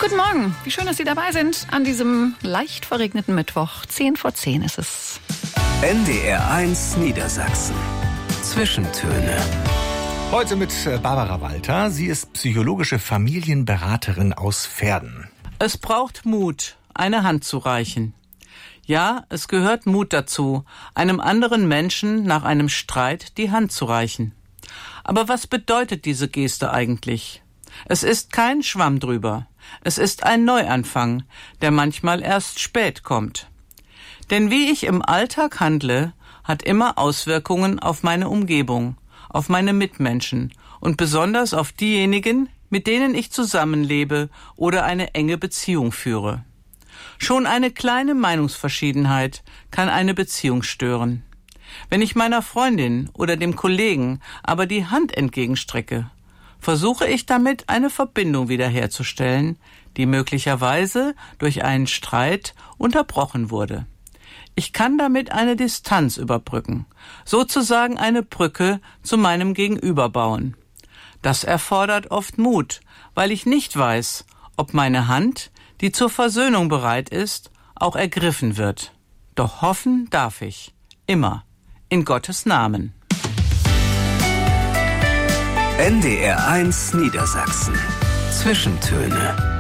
Guten Morgen, wie schön, dass Sie dabei sind an diesem leicht verregneten Mittwoch. 10:10 ist es. NDR1 Niedersachsen. Zwischentöne. Heute mit Barbara Walter. Sie ist psychologische Familienberaterin aus Verden. Es braucht Mut, eine Hand zu reichen. Ja, es gehört Mut dazu, einem anderen Menschen nach einem Streit die Hand zu reichen. Aber was bedeutet diese Geste eigentlich? Es ist kein Schwamm drüber. Es ist ein Neuanfang, der manchmal erst spät kommt. Denn wie ich im Alltag handle, hat immer Auswirkungen auf meine Umgebung, auf meine Mitmenschen und besonders auf diejenigen, mit denen ich zusammenlebe oder eine enge Beziehung führe. Schon eine kleine Meinungsverschiedenheit kann eine Beziehung stören. Wenn ich meiner Freundin oder dem Kollegen aber die Hand entgegenstrecke, versuche ich damit eine Verbindung wiederherzustellen, die möglicherweise durch einen Streit unterbrochen wurde. Ich kann damit eine Distanz überbrücken, sozusagen eine Brücke zu meinem Gegenüber bauen. Das erfordert oft Mut, weil ich nicht weiß, ob meine Hand, die zur Versöhnung bereit ist, auch ergriffen wird. Doch hoffen darf ich. Immer. In Gottes Namen. NDR1 Niedersachsen. Zwischentöne.